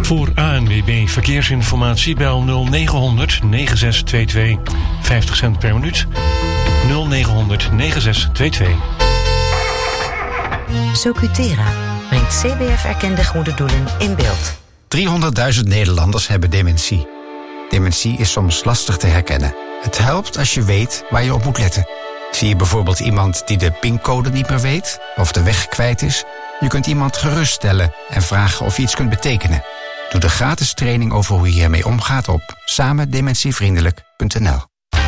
Voor ANWB Verkeersinformatie bel 0900 9622. 50 cent per minuut. 0900 9622. Socutera brengt CBF-erkende goede doelen in beeld. 300.000 Nederlanders hebben dementie. Dementie is soms lastig te herkennen. Het helpt als je weet waar je op moet letten. Zie je bijvoorbeeld iemand die de pincode niet meer weet of de weg kwijt is? Je kunt iemand geruststellen en vragen of je iets kunt betekenen. Doe de gratis training over hoe je hiermee omgaat op samendementievriendelijk.nl.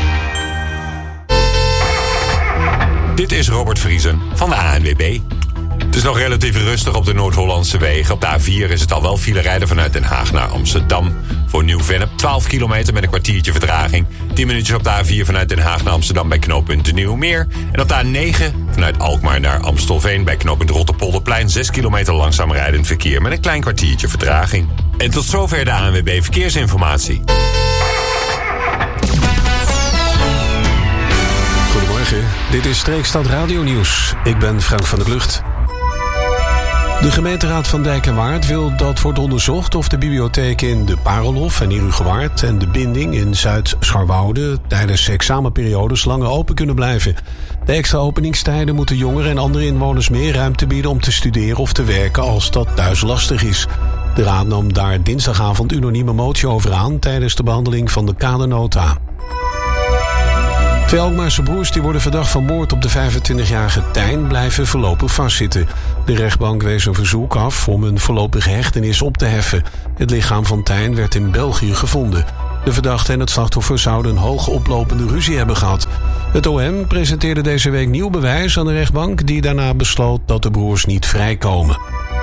Dit is Robert Vriesen van de ANWB. Het is nog relatief rustig op de Noord-Hollandse wegen. Op de A4 is het al wel file rijden vanuit Den Haag naar Amsterdam. Voor Nieuw-Vennep 12 kilometer met een kwartiertje vertraging. 10 minuutjes op de A4 vanuit Den Haag naar Amsterdam bij knooppunt De Nieuwmeer. En op de A9 vanuit Alkmaar naar Amstelveen bij knooppunt Rotterpolderplein. 6 kilometer langzaam rijdend verkeer met een klein kwartiertje vertraging. En tot zover de ANWB Verkeersinformatie. Goedemorgen, dit is Streekstad Radio Nieuws. Ik ben Frank van der Klucht. De gemeenteraad van Dijk en Waard wil dat wordt onderzocht of de bibliotheken in de Parelhof en Herugewaard en de Binding in Zuid-Scharwoude tijdens examenperiodes langer open kunnen blijven. De extra openingstijden moeten jongeren en andere inwoners meer ruimte bieden om te studeren of te werken als dat thuis lastig is. De raad nam daar dinsdagavond unanieme motie over aan tijdens de behandeling van de kadernota. 2 Alkmaarse broers die worden verdacht van moord op de 25-jarige Tijn blijven voorlopig vastzitten. De rechtbank wees een verzoek af om een voorlopige hechtenis op te heffen. Het lichaam van Tijn werd in België gevonden. De verdachte en het slachtoffer zouden een hoog oplopende ruzie hebben gehad. Het OM presenteerde deze week nieuw bewijs aan de rechtbank die daarna besloot dat de broers niet vrijkomen.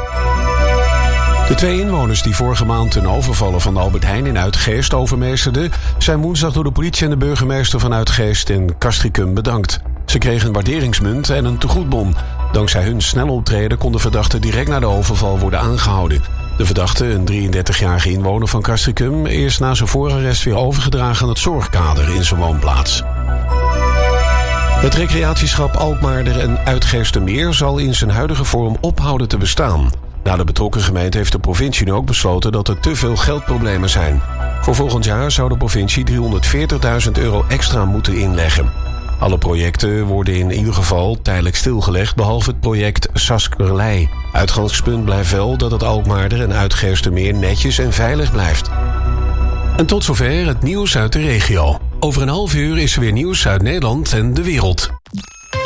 De 2 inwoners die vorige maand een overvaller van de Albert Heijn in Uitgeest overmeesterden, zijn woensdag door de politie en de burgemeester van Uitgeest in Castricum bedankt. Ze kregen een waarderingsmunt en een tegoedbon. Dankzij hun snel optreden kon de verdachte direct na de overval worden aangehouden. De verdachte, een 33-jarige inwoner van Castricum, is na zijn voorarrest weer overgedragen aan het zorgkader in zijn woonplaats. Het recreatieschap Alkmaarder en Uitgeestermeer zal in zijn huidige vorm ophouden te bestaan. Na de betrokken gemeente heeft de provincie nu ook besloten dat er te veel geldproblemen zijn. Voor volgend jaar zou de provincie €340.000 extra moeten inleggen. Alle projecten worden in ieder geval tijdelijk stilgelegd, behalve het project Saskerlei. Uitgangspunt blijft wel dat het Alkmaarder en Uitgeestermeer netjes en veilig blijft. En tot zover het nieuws uit de regio. Over een half uur is er weer nieuws uit Nederland en de wereld.